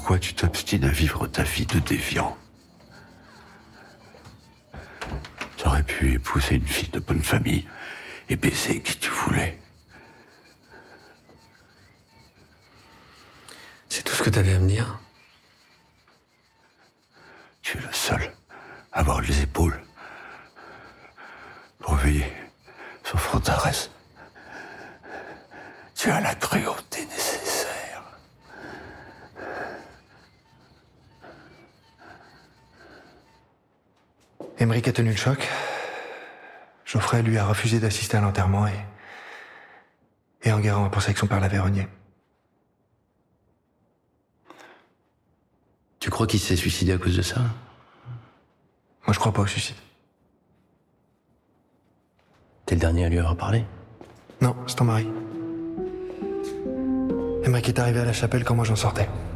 Pourquoi tu t'obstines à vivre ta vie de déviant? Tu aurais pu épouser une fille de bonne famille et baiser qui tu voulais. C'est tout ce que t'avais à me dire? Tu es le seul à avoir les épaules pour veiller sur Frontares. Tu as la cruauté nécessaire. Aymeric a tenu le choc. Geoffrey, lui, a refusé d'assister à l'enterrement et Enguerrand a pensé que son père l'avait renié. Tu crois qu'il s'est suicidé à cause de ça? Moi, je crois pas au suicide. T'es le dernier à lui avoir parlé? Non, c'est ton mari. Aymeric est arrivé à la chapelle quand moi j'en sortais.